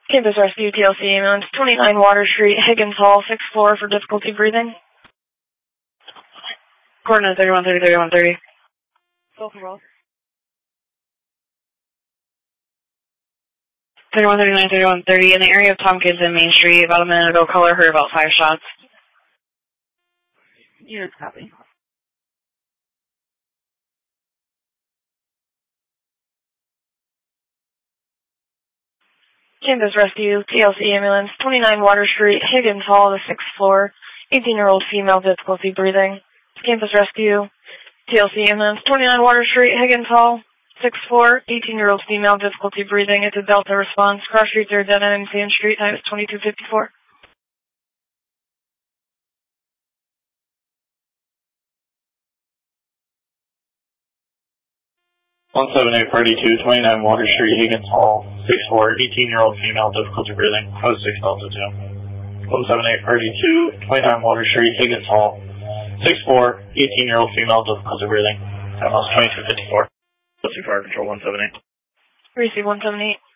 Campus Rescue, TLC ambulance, 29 Water Street, Higgins Hall, 6th floor for difficulty breathing. Coordinate 3130, 3130. Go for both. 3139, 3130, in the area of Tompkins and Main Street, about a minute ago, caller heard about 5 shots. Units copy. Campus Rescue, TLC ambulance, 29 Water Street, Higgins Hall, the 6th floor, 18-year-old female, difficulty breathing. Campus Rescue, TLC ambulance, 29 Water Street, Higgins Hall, 6th floor, 18-year-old female, difficulty breathing. It's a Delta response. Cross streets are dead end, Sand Street, time is 2254. 17842, 29 Water Street, Higgins Hall, 6'4", 18-year-old female, difficulty breathing, code 6 Delta 2. 17842, 29 Water Street, Higgins Hall, 6'4", 18-year-old female, difficulty breathing, time is 2254. Fire Control 178. Receive 178.